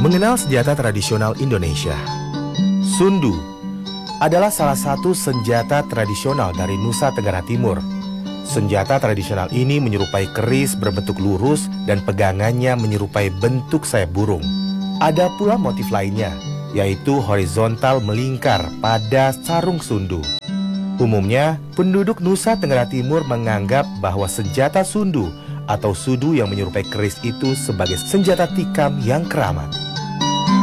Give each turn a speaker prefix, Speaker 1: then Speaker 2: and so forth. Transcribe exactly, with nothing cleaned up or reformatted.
Speaker 1: Mengenal senjata tradisional Indonesia. Sundu adalah salah satu senjata tradisional dari Nusa Tenggara Timur. Senjata tradisional ini menyerupai keris berbentuk lurus dan pegangannya menyerupai bentuk sayap burung. Ada pula motif lainnya, yaitu horizontal melingkar pada sarung sundu. Umumnya, penduduk Nusa Tenggara Timur menganggap bahwa senjata sundu atau sudu yang menyerupai keris itu sebagai senjata tikam yang keramat.